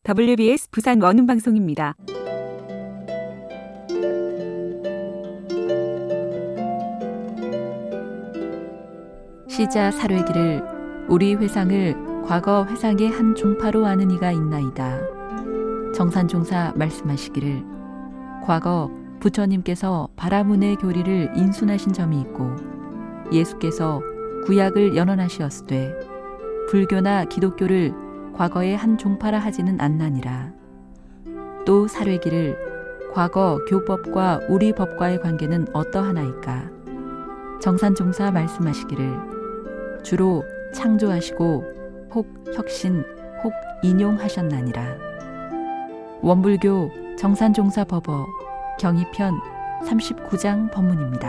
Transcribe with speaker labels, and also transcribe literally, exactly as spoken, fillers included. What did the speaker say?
Speaker 1: 더블유비에스 부산 원음방송입니다.
Speaker 2: 시자 사례기를 우리 회상을 과거 회상의 한 종파로 아는 이가 있나이다. 정산종사 말씀하시기를 과거 부처님께서 바라문의 교리를 인순하신 점이 있고 예수께서 구약을 연언하시었으되 불교나 기독교를 과거의 한 종파라 하지는 않나니라. 또 사례기를 과거 교법과 우리 법과의 관계는 어떠하나이까. 정산종사 말씀하시기를 주로 창조하시고 혹 혁신 혹 인용하셨나니라. 원불교 정산종사 법어 경이편 삼십구 장 법문입니다.